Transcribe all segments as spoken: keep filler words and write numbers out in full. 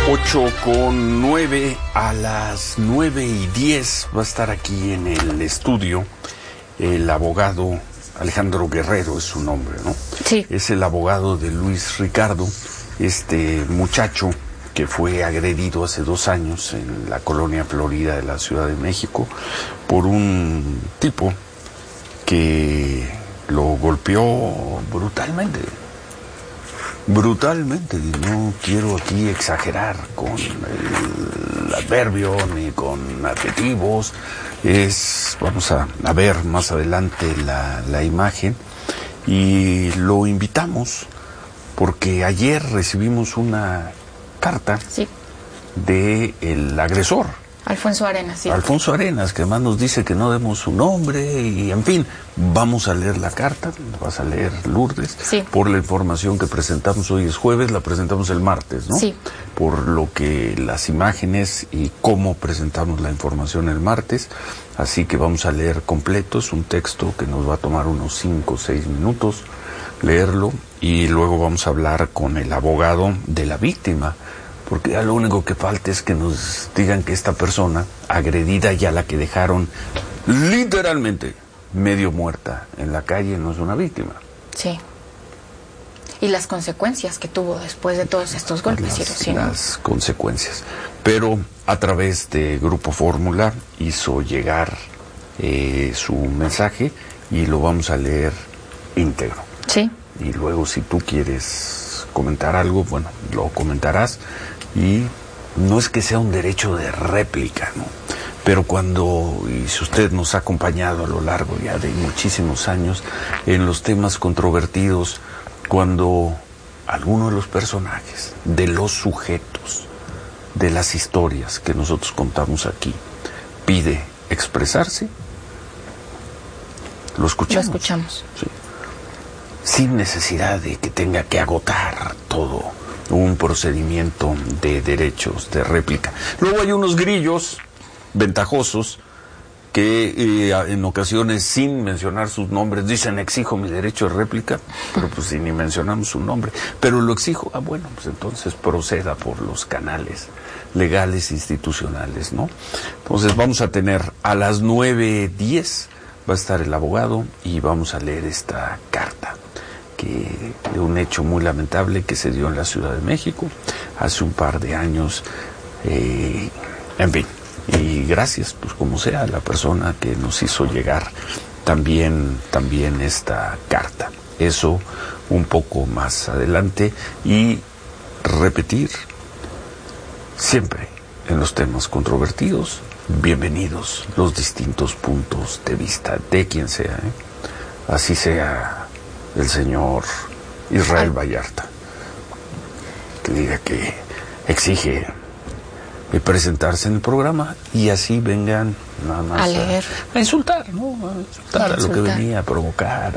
ocho con nueve, a las nueve y diez va a estar aquí en el estudio el abogado Alejandro Guerrero, es su nombre, ¿no? Sí. Es el abogado de Luis Ricardo, este muchacho que fue agredido hace dos años en la colonia Florida de la Ciudad de México por un tipo que lo golpeó brutalmente. Brutalmente, no quiero aquí exagerar con el adverbio ni con adjetivos. Es, vamos a, a ver más adelante la, la imagen, y lo invitamos porque ayer recibimos una carta sí. de el agresor. Alfonso Arenas, sí. Alfonso Arenas, que además nos dice que no demos su nombre y, en fin, vamos a leer la carta, vas a leer, Lourdes, sí. por la información que presentamos. Hoy es jueves, la presentamos el martes, ¿no? Sí. Por lo que las imágenes y cómo presentamos la información el martes, así que vamos a leer completo. Es un texto que nos va a tomar unos cinco o seis minutos leerlo, y luego vamos a hablar con el abogado de la víctima, porque ya lo único que falta es que nos digan que esta persona agredida, ya la que dejaron literalmente medio muerta en la calle, no es una víctima. Sí. Y las consecuencias que tuvo después de todos estos golpes. Las, ¿sí, no? las consecuencias. Pero a través de Grupo Fórmula hizo llegar eh, su mensaje y lo vamos a leer íntegro. Sí. Y luego, si tú quieres comentar algo, bueno, lo comentarás. Y no es que sea un derecho de réplica, ¿no? Pero cuando, y si usted nos ha acompañado a lo largo ya de muchísimos años en los temas controvertidos, cuando alguno de los personajes, de los sujetos, de las historias que nosotros contamos aquí, pide expresarse, lo escuchamos. Lo escuchamos. Sí. Sin necesidad de que tenga que agotar todo un procedimiento de derechos de réplica. Luego hay unos grillos ventajosos que eh, en ocasiones, sin mencionar sus nombres, dicen: exijo mi derecho de réplica, pero pues si ni mencionamos su nombre, pero lo exijo, ah bueno, pues entonces proceda por los canales legales institucionales, ¿no? Entonces vamos a tener a las nueve diez, va a estar el abogado y vamos a leer esta carta que, de un hecho muy lamentable que se dio en la Ciudad de México hace un par de años. Eh, en fin, y gracias, pues como sea, a la persona que nos hizo llegar también, también esta carta. Eso un poco más adelante, y repetir siempre en los temas controvertidos, bienvenidos los distintos puntos de vista de quien sea, ¿eh? Así sea el señor Israel Vallarta, que diga que exige presentarse en el programa, y así vengan nada más a leer, a, a insultar, ¿no? A insultar a, a lo que venía a provocar,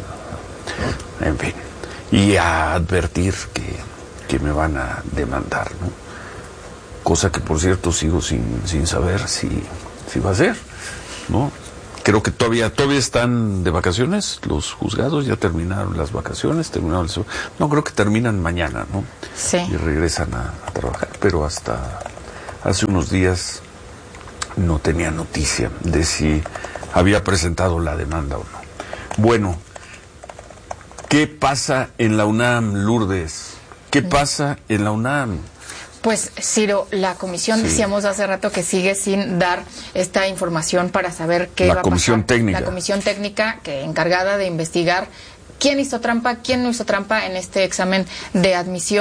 a, en fin, y a advertir que, que me van a demandar, ¿no? Cosa que, por cierto, sigo sin, sin saber si, si va a ser, ¿no? Creo que todavía todavía están de vacaciones los juzgados, ya terminaron las vacaciones, terminaron el... No, creo que terminan mañana, ¿no? Sí. Y regresan a, a trabajar, pero hasta hace unos días no tenía noticia de si había presentado la demanda o no. Bueno, ¿qué pasa en la UNAM, Lourdes? ¿Qué pasa en la UNAM? Pues, Ciro, la comisión, sí. decíamos hace rato que sigue sin dar esta información para saber qué la va a pasar. La comisión técnica. La comisión técnica, que encargada de investigar quién hizo trampa, quién no hizo trampa en este examen de admisión.